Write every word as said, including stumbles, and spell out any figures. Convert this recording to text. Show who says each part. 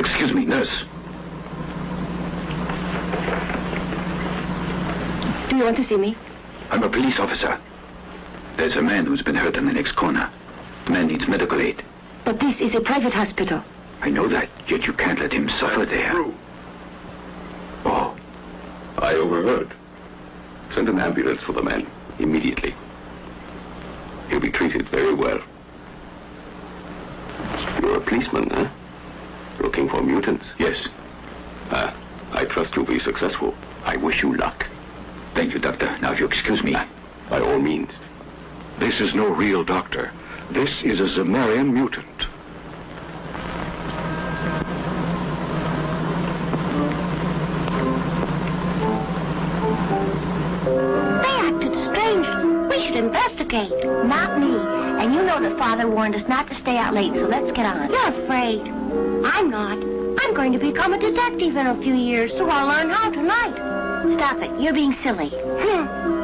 Speaker 1: Excuse me, nurse.
Speaker 2: Do you want to see me?
Speaker 1: I'm a police officer. There's a man who's been hurt in the next corner. The man needs medical aid.
Speaker 2: But this is a private hospital.
Speaker 1: I know that, yet you can't let him suffer there.
Speaker 3: True.
Speaker 1: Oh.
Speaker 3: I overheard. Send an ambulance for the man, immediately. He'll be treated very well. You're a policeman, huh? Looking for mutants?
Speaker 1: Yes.
Speaker 3: Ah, I trust you'll be successful. I wish you luck.
Speaker 1: Thank you, Doctor. Now, if you excuse me.
Speaker 3: Ah, by all means.
Speaker 4: This is no real doctor. This is a Zemarian mutant.
Speaker 2: They acted strangely. We should investigate. Not me. And you know that Father warned us not to stay out late, so let's get on. You're afraid. I'm not. I'm going to become a detective in a few years, so I'll learn how tonight. Stop it. You're being silly. Hmm.